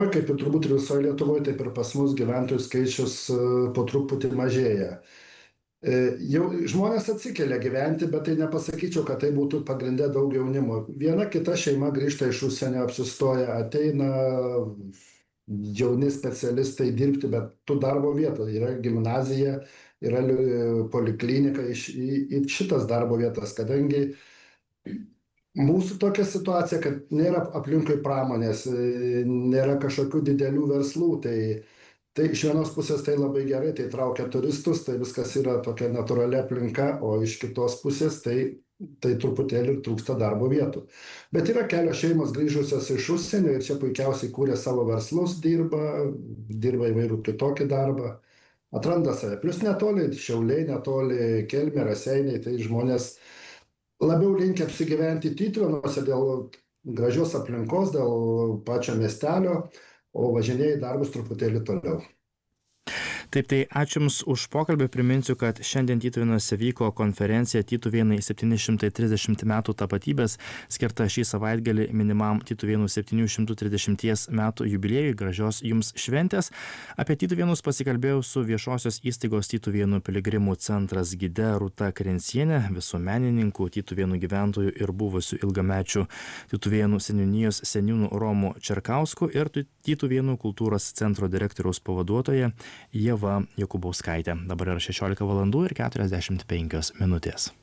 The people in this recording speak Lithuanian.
kaip ir turbūt ir visoje Lietuvoje, taip ir pas mus gyventojų skaičius po truputį mažėja. Jau žmonės atsikelia gyventi, bet tai nepasakyčiau, kad tai būtų pagrindė daug jaunimo. Viena kita šeima grįžta iš užsienio, apsistoja, ateina jauni specialistai dirbti, bet tų darbo vietų yra gimnazija, yra poliklinika, į šitas darbo vietas, kadangi mūsų tokia situacija, kad nėra aplinkui pramonės, nėra kažkokių didelių verslų, tai iš vienos pusės tai labai gerai, tai traukia turistus, tai viskas yra tokia natūrali aplinka, o iš kitos pusės tai truputėlį ir trūksta darbo vietų. Bet yra kelios šeimos grįžusios iš užsienio ir čia puikiausiai kūrė savo verslus, dirba įvairių kitokį darbą, atranda save. Plius netoli Šiauliai, netoli Kelmė, Raseiniai, tai žmonės labiau linkę apsigyventi Tytuvėnuose dėl gražios aplinkos, dėl pačio miestelio, o važinėja į darbus truputėlį toliau. Taip, tai ačiū Jums už pokalbį. Priminsiu, kad šiandien Tytuvėnuose vyko konferencija Tytuvėnai 730 metų tapatybės, skirta šį savaitgalį minimam Tytuvėnų 730 metų jubiliejui. Gražios Jums šventės. Apie Tytuvėnus pasikalbėjau su viešosios įstaigos Tytuvėnų piligrimų centras gide Rūta Krencienė, visuomenininku, Tytuvėnų gyventojų ir buvusių ilgamečių Tytuvėnų seniūnijos seniūnų Romu Čerkausku ir Tytuvėnų kultūros centro direktoriaus pavaduotoja Ieva Jokubauskaitė. Dabar yra 16 valandų ir 45 minutės.